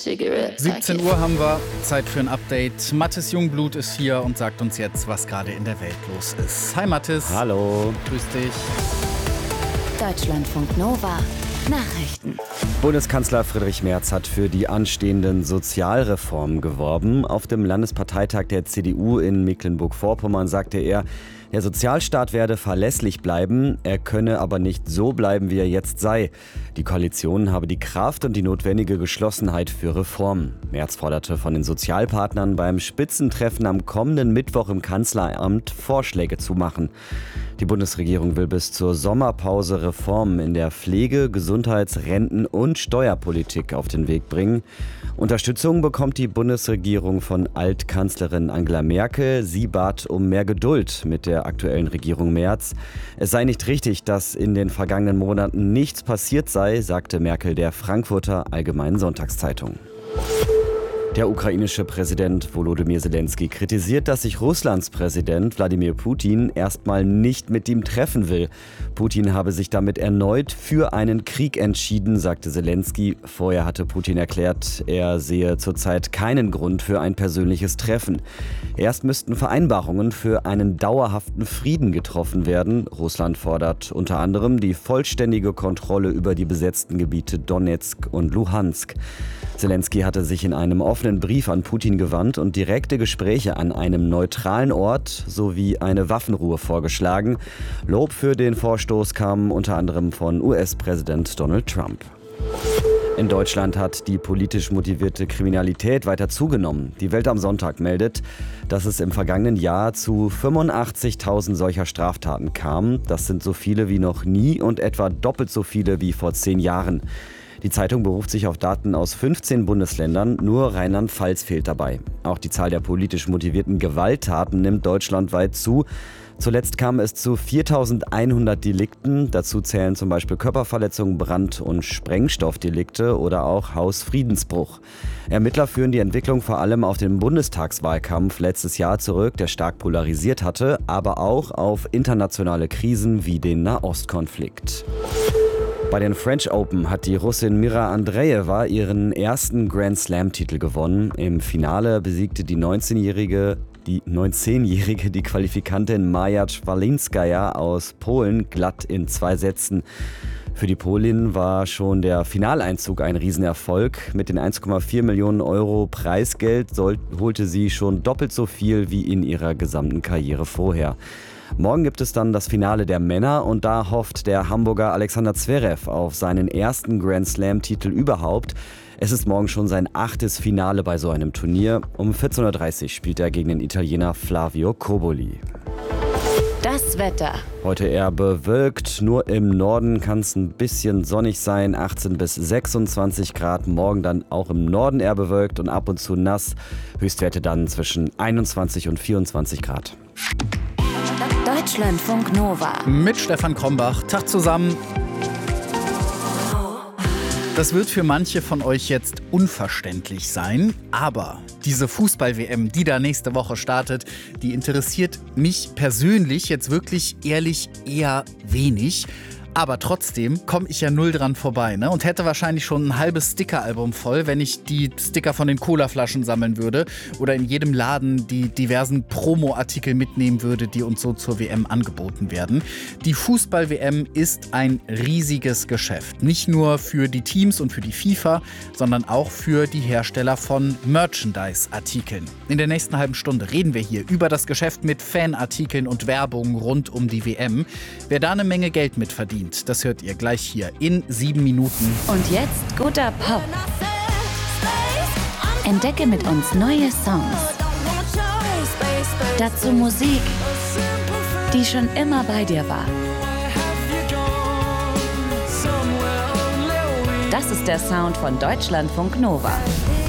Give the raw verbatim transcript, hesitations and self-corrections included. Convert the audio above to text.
siebzehn Uhr haben wir, Zeit für ein Update. Mathis Jungblut ist hier und sagt uns jetzt, was gerade in der Welt los ist. Hi Mathis. Hallo. Grüß dich. Deutschlandfunk Nova. Nachrichten. Bundeskanzler Friedrich Merz hat für die anstehenden Sozialreformen geworben. Auf dem Landesparteitag der C D U in Mecklenburg-Vorpommern sagte er, der Sozialstaat werde verlässlich bleiben, er könne aber nicht so bleiben, wie er jetzt sei. Die Koalition habe die Kraft und die notwendige Geschlossenheit für Reformen. Merz forderte von den Sozialpartnern beim Spitzentreffen am kommenden Mittwoch im Kanzleramt Vorschläge zu machen. Die Bundesregierung will bis zur Sommerpause Reformen in der Pflege-, Gesundheits-, Renten- und Steuerpolitik auf den Weg bringen. Unterstützung bekommt die Bundesregierung von Altkanzlerin Angela Merkel. Sie bat um mehr Geduld mit der aktuellen Regierung Merz. Es sei nicht richtig, dass in den vergangenen Monaten nichts passiert sei, sagte Merkel der Frankfurter Allgemeinen Sonntagszeitung. Der ukrainische Präsident Volodymyr Zelensky kritisiert, dass sich Russlands Präsident Wladimir Putin erstmal nicht mit ihm treffen will. Putin habe sich damit erneut für einen Krieg entschieden, sagte Zelensky. Vorher hatte Putin erklärt, er sehe zurzeit keinen Grund für ein persönliches Treffen. Erst müssten Vereinbarungen für einen dauerhaften Frieden getroffen werden. Russland fordert unter anderem die vollständige Kontrolle über die besetzten Gebiete Donetsk und Luhansk. Zelensky hatte sich in einem offenen Brief an Putin gewandt und direkte Gespräche an einem neutralen Ort sowie eine Waffenruhe vorgeschlagen. Lob für den Vorstoß kam unter anderem von U S-Präsident Donald Trump. In Deutschland hat die politisch motivierte Kriminalität weiter zugenommen. Die Welt am Sonntag meldet, dass es im vergangenen Jahr zu fünfundachtzigtausend solcher Straftaten kam. Das sind so viele wie noch nie und etwa doppelt so viele wie vor zehn Jahren. Die Zeitung beruft sich auf Daten aus fünfzehn Bundesländern, nur Rheinland-Pfalz fehlt dabei. Auch die Zahl der politisch motivierten Gewalttaten nimmt deutschlandweit zu. Zuletzt kam es zu viertausendeinhundert Delikten. Dazu zählen zum Beispiel Körperverletzungen, Brand- und Sprengstoffdelikte oder auch Hausfriedensbruch. Ermittler führen die Entwicklung vor allem auf den Bundestagswahlkampf letztes Jahr zurück, der stark polarisiert hatte, aber auch auf internationale Krisen wie den Nahostkonflikt. Bei den French Open hat die Russin Mira Andreeva ihren ersten Grand-Slam-Titel gewonnen. Im Finale besiegte die neunzehnjährige, die neunzehnjährige die Qualifikantin Maja Schwalinskaja aus Polen glatt in zwei Sätzen. Für die Polin war schon der Finaleinzug ein Riesenerfolg. Mit den eins Komma vier Millionen Euro Preisgeld soll, holte sie schon doppelt so viel wie in ihrer gesamten Karriere vorher. Morgen gibt es dann das Finale der Männer und da hofft der Hamburger Alexander Zverev auf seinen ersten Grand-Slam-Titel überhaupt. Es ist morgen schon sein achtes Finale bei so einem Turnier. Um vierzehn Uhr dreißig spielt er gegen den Italiener Flavio Cobolli. Das Wetter. Heute eher bewölkt, nur im Norden kann es ein bisschen sonnig sein, achtzehn bis sechsundzwanzig Grad. Morgen dann auch im Norden eher bewölkt und ab und zu nass. Höchstwerte dann zwischen einundzwanzig und vierundzwanzig Grad. Deutschlandfunk Nova. Mit Stefan Krombach. Tag zusammen. Das wird für manche von euch jetzt unverständlich sein, aber diese Fußball-W M, die da nächste Woche startet, die interessiert mich persönlich jetzt wirklich ehrlich eher wenig. Aber trotzdem komme ich ja null dran vorbei, ne? Und hätte wahrscheinlich schon ein halbes Sticker-Album voll, wenn ich die Sticker von den Colaflaschen sammeln würde oder in jedem Laden die diversen Promo-Artikel mitnehmen würde, die uns so zur W M angeboten werden. Die Fußball-W M ist ein riesiges Geschäft. Nicht nur für die Teams und für die FIFA, sondern auch für die Hersteller von Merchandise-Artikeln. In der nächsten halben Stunde reden wir hier über das Geschäft mit Fanartikeln und Werbung rund um die W M. Wer da eine Menge Geld mit verdient, das hört ihr gleich hier in sieben Minuten. Und jetzt guter Pop. Entdecke mit uns neue Songs. Dazu Musik, die schon immer bei dir war. Das ist der Sound von Deutschlandfunk Nova.